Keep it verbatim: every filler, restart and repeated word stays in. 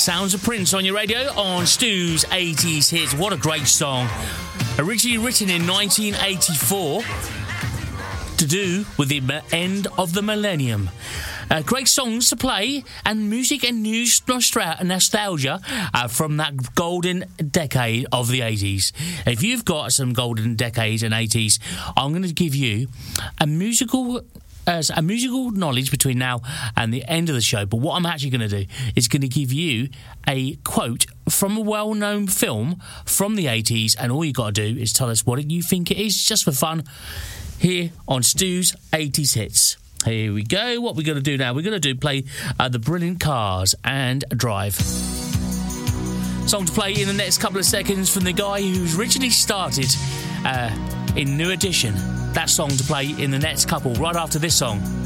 Sounds of Prince on your radio on Stu's eighties Hits. What a great song. Originally written in nineteen eighty-four to do with the end of the millennium. Uh, great songs to play and music and news nostra- nostalgia uh, from that golden decade of the eighties. If you've got some golden decades and eighties, I'm going to give you a musical as a musical knowledge between now and the end of the show. But what I'm actually going to do is going to give you a quote from a well-known film from the eighties, and all you got to do is tell us what you think it is, just for fun, here on Stu's eighties Hits. Here we go. What we're going to do now, we're going to do play uh, The Brilliant Cars and Drive. Song to play in the next couple of seconds from the guy who's originally started uh, in New Edition. That song to play in the next couple, right after this song.